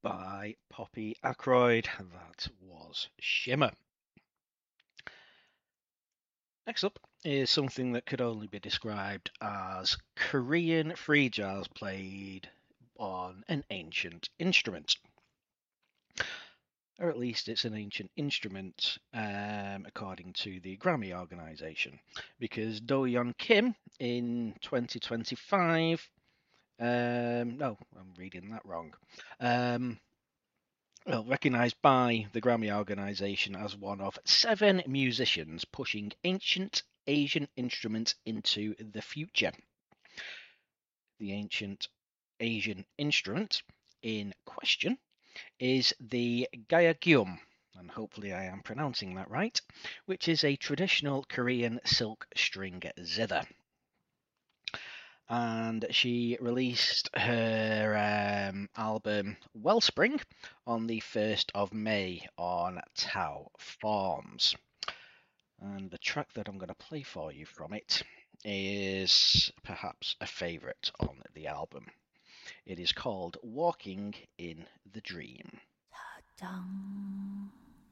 by Poppy Ackroyd. That was Shimmer. Next up is something that could only be described as Korean free jazz played on an ancient instrument. Or at least it's an ancient instrument, according to the Grammy organisation. Because Do-yeon Kim in 2025, no, I'm reading that wrong. Recognised by the Grammy organisation as one of 7 musicians pushing ancient Asian instruments into the future. The ancient Asian instrument in question is the gyeogyum, and hopefully I am pronouncing that right, which is a traditional Korean silk string zither. And she released her album Wellspring on the 1st of May on Tau Forms. And the track that I'm going to play for you from it is perhaps a favourite on the album. It is called Walking in the Dream. 장